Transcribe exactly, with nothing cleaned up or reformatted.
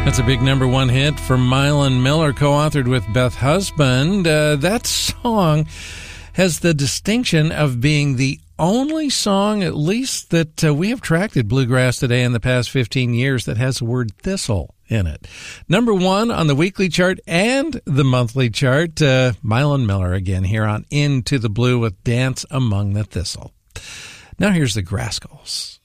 That's a big number one hit for Mylon Miller, co-authored with Beth Husband. Uh, that song has the distinction of being the only song, at least that uh, we have tracked at Bluegrass Today in the past fifteen years, that has the word thistle in it. Number one on the weekly chart and the monthly chart. Uh, Mylon Miller again here on Into the Blue with Dance Among the Thistle. Now here's the Grascals.